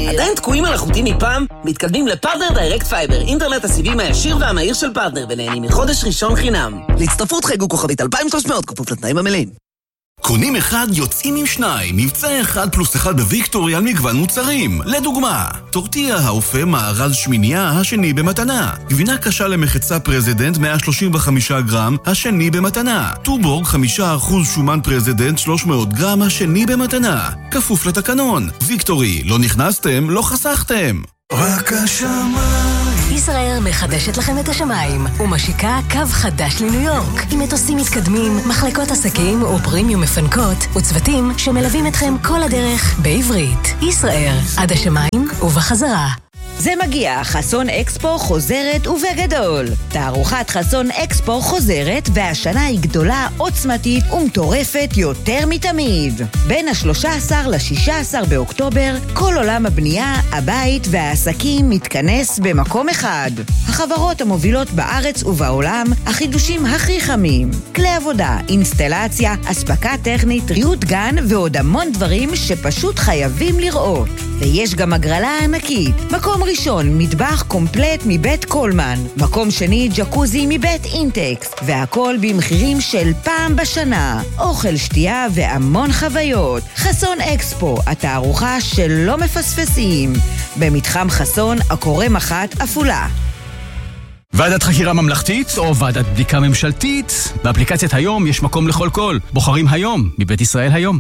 יאיר. עדיין תקועים על החוטים מפעם? מתקדמים לפרטנר דיירקט פייבר, אינטרנט הסיבים הישיר והמהיר של פרטנר, ונהנים מחודש ראשון חינם. להצטרפות חייגו כוכבית 2300, כפוף לתנאים המלאים. קונים אחד, יוצאים עם שניים. מבצע 1+1 בוויקטורי על מגוון מוצרים. לדוגמה, טורטיה האופה מארז שמינייה, השני במתנה. גבינה קשה למחצה פרזידנט 135 גרם, השני במתנה. טובורג 5% שומן פרזידנט 300 גרם, השני במתנה. כפוף לתקנון. ויקטורי, לא נכנסתם, לא חסכתם. רק השמיים. ישראייר מחדשת לכם את השמיים ומשיקה קו חדש לניו יורק עם מטוסים מתקדמים, מחלקות עסקים ופרימיום מפנקות וצוותים שמלווים אתכם כל הדרך בעברית. ישראייר, עד השמיים ובחזרה. זה מגיע, חסון אקספו חוזרת ובגדול. תערוכת חסון אקספו חוזרת, והשנה היא גדולה, עוצמתית ומטורפת יותר מתמיד. בין ה-13 ל-16 באוקטובר, כל עולם הבנייה, הבית והעסקים מתכנס במקום אחד. החברות המובילות בארץ ובעולם, החידושים הכי חמים, כלי עבודה, אינסטלציה, אספקה טכנית, ריהוט גן ועוד המון דברים שפשוט חייבים לראות. ויש גם הגרלה ענקית. מקום ראשון, מטבח קומפלט מבית קולמן. מקום שני, ג'קוזי מבית אינטקס. והכל במחירים של פעם בשנה. אוכל, שתייה והמון חוויות. חסון אקספו, התערוכה שלא מפספסים. במתחם חסון, הקורא מחת אפולה. ועדת חקירה ממלכתית או ועדת בדיקה ממשלתית? באפליקציית היום יש מקום לכל קול. בוחרים היום מבית ישראל היום.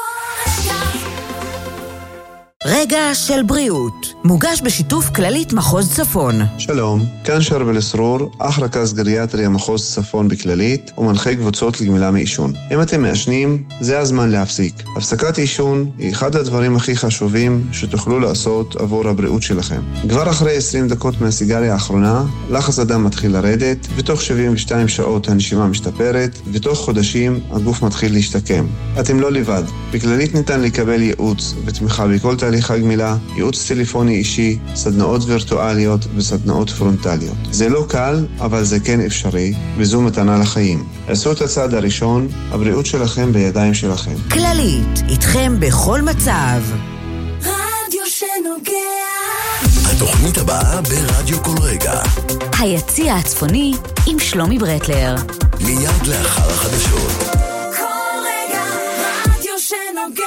רגע של בריאות, מוגש בשיתוף כללית מחוז צפון. שלום, כאן שרבל אסרור, אח רכז גריאטריה מחוז צפון בכללית ומנחה קבוצות לגמילה מעישון. אם אתם מעשנים, זה הזמן להפסיק. הפסקת עישון היא אחד הדברים הכי חשובים שתוכלו לעשות עבור הבריאות שלכם. כבר אחרי 20 דקות מהסיגריה האחרונה, לחץ הדם מתחיל לרדת, ותוך 72 שעות הנשימה משתפרת, ותוך חודשים הגוף מתחיל להשתקם. אתם לא לבד. בכללית ניתן לקבל ייעוץ ותמיכה בכל תהליך הגמילה, ייעוץ טלפוני אישי, סדנאות וירטואליות וסדנאות פרונטליות. זה לא קל, אבל זה כן אפשרי, וזו מתנה לחיים. עשו את הצעד הראשון, הבריאות שלכם בידיים שלכם. כללית, איתכם בכל מצב. רדיו שנוגע. התוכנית הבאה ברדיו כל רגע. היציע הצפוני עם שלומי ברטלר. מיד לאחר החדשות. כל רגע, רדיו שנוגע.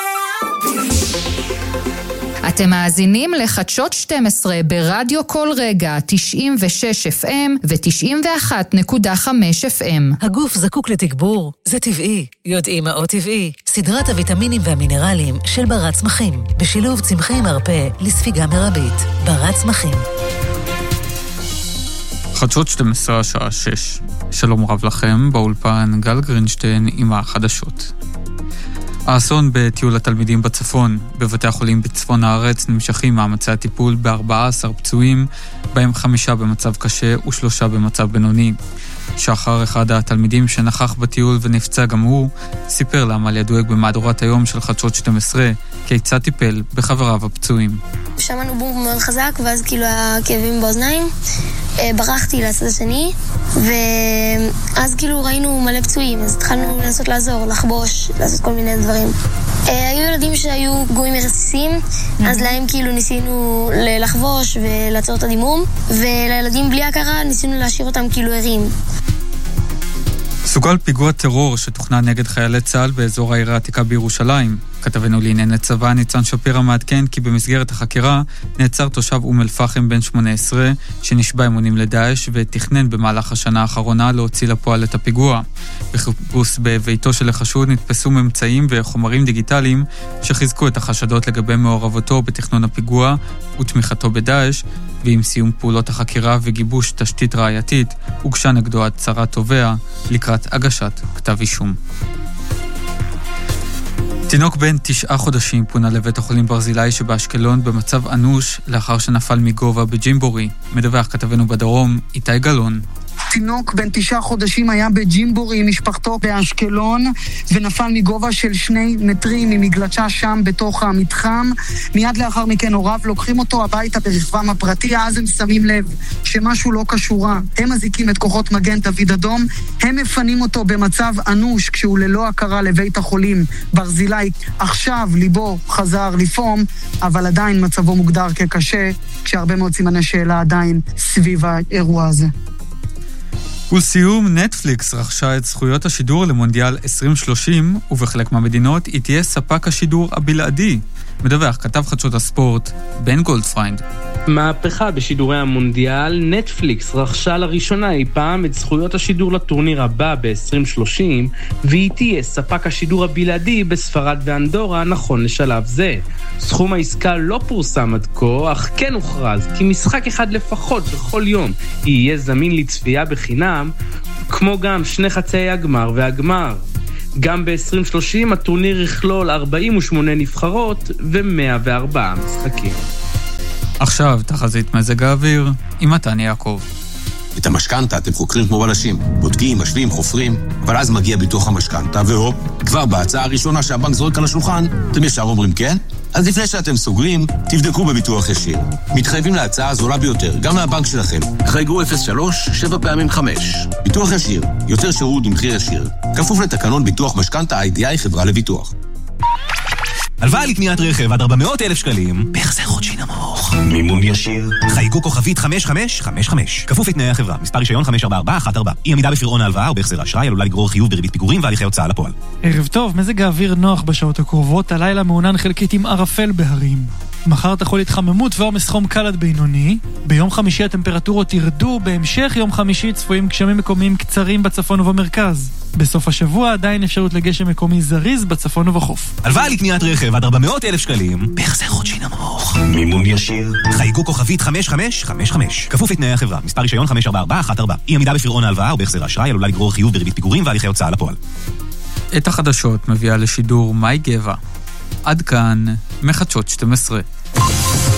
אתם מאזינים לחדשות 12 ברדיו כל רגע 96 FM ו-91.5 FM. הגוף זקוק לתגבור, זה טבעי. יודעים מה עוד טבעי? סדרת הוויטמינים והמינרלים של ברת צמחים, בשילוב צמחי מרפא לספיגה מרבית. ברת צמחים. חדשות 12 השעה 6. שלום רב לכם, באולפן גל גרינשטיין עם החדשות. האסון בטיול התלמידים בצפון. בבתי החולים בצפון הארץ נמשכים מאמצי הטיפול ב14 פצועים, בהם 5 במצב קשה ו3 במצב בינוני. שחר, אחד התלמידים שנכח בטיול ונפצע גם הוא, סיפר לעמליה דואג במהדורת היום של חדשות 12 כיצד טיפל בחבריו הפצועים. שמענו בום מאוד חזק, ואז כאילו הכאבים באוזניים. ברחתי לצד השני, ואז כאילו ראינו מלא פצועים, אז התחלנו לנסות לעזור, לחבוש, לעשות כל מיני דברים. היו ילדים שהיו פגועים מרסיסים, אז להם כאילו ניסינו לחבוש ולעצור את הדימום, ולילדים בלי הכרה ניסינו להשאיר אותם כאילו ערים. סוגל פיגוע טרור שתוכנן נגד חיילי צה"ל באזור העיר העתיקה בירושלים. כתבנו לענייני צבא ניצן שפירא מעדכן כי במסגרת החקירה נעצר תושב אום אל-פחם בן 18 שנשבע אמונים לדאעש ותכנן במהלך השנה האחרונה להוציא לפועל את הפיגוע. בחיפוש בביתו של החשוד נתפסו ממצאים וחומרים דיגיטליים שחיזקו את החשדות לגבי מעורבותו בתכנון הפיגוע ותמיכתו בדאעש, ועם סיום פעולות החקירה וגיבוש תשתית ראייתית הוגשה נגדו הצהרת תובע לקראת הגשת כתב אישום. תינוק בן 9 חודשים פונה לבית החולים ברזילי שבאשקלון במצב אנוש לאחר שנפל מגובה בג'ימבורי. מדווח כתבנו בדרום, איתי גלון. תינוק בן 9 חודשים היה בג'ימבורי עם משפחתו באשקלון, ונפל מגובה של 2 מטרים ממגלשה שם בתוך המתחם. מיד לאחר מכן הוריו לוקחים אותו הביתה ברכבם הפרטי, אז הם שמים לב שמשהו לא קשורה. הם מזיקים את כוחות מגן דוד אדום, הם מפנים אותו במצב אנוש כשהוא ללא הכרה לבית החולים ברזילי. עכשיו ליבו חזר לפעום, אבל עדיין מצבו מוגדר כקשה, כשהרבה מאוד סימני שאלה עדיין סביב האירוע הזה. ולסיום, נטפליקס רכשה את זכויות השידור למונדיאל 2030, ובחלק מהמדינות היא תהיה ספק השידור הבלעדי. מדווח כתב חדשות הספורט בן גולדפריינד. מהפכה בשידורי המונדיאל, נטפליקס רכשה לראשונה אי פעם את זכויות השידור לטורניר הבא ב-2030, והיא תהיה ספק השידור הבלעדי בספרד ואנדורה נכון לשלב זה. סכום העסקה לא פורסם עד כה, אך כן הוכרז כי משחק אחד לפחות בכל יום יהיה זמין לצפייה בחינם, כמו גם 2 חצאי הגמר והגמר. גם ב-2030 הטורניר יכלול 48 נבחרות ו-104 משחקים. עכשיו תחזית מזג האוויר עם מתן יעקב. את המשכנתה אתם חוקרים כמו בלשים, בודקים, משווים, חופרים, אבל אז מגיע ביטוח המשכנתה, והופ, כבר בהצעה הראשונה שהבנק זורק על השולחן, אתם ישר אומרים כן? אז לפני שאתם סוגרים, תבדקו בביטוח ישיר. מתחייבים להצעה הזולה ביותר, גם מהבנק שלכם. חייגו 03 7 פעמים 5. ביטוח ישיר, יותר שירות ומחיר ישיר. כפוף לתקנון ביטוח משכנתה IDI חברה לביטוח. הלוואה לקניית רכב עד 400,000 שקלים, בהחזר חודשי נמוך. מימון ישיר. חייגו כוכבית 5555. כפוף לתנאי החברה. מספר רישיון 544114. אי עמידה בפירעון ההלוואה או בהחזר האשראי עלולה לגרור חיוב בריבית פיגורים והליכי הוצאה לפועל. ערב טוב, מזג האוויר נוח בשעות הקרובות. הלילה מעונן חלקית עם ערפל בהרים. מחר תחול התחממות ועומס חום קל עד בינוני. ביום חמישי הטמפרטורות ירדו, בהמשך יום חמישי צפויים גשמים מקומיים קצרים בצפון ובמרכז. בסוף השבוע עדיין אפשרות לגשם מקומי זריז בצפון ובחוף. הלוואה לקניית רכב עד 400,000 שקלים, בהחזר חודשי נמוך. מימון ישיר. חייגו כוכבית 5555. כפוף לתנאי החברה. מספר רישיון 544114. אי עמידה בפירעון ההלוואה או בהחזר האשראי עלולה לגרור חיוב בריבית פיגורים והליכי הוצאה לפועל. את החדשות מביאה לשידור מאי גבע. עד כאן מחדשות 12.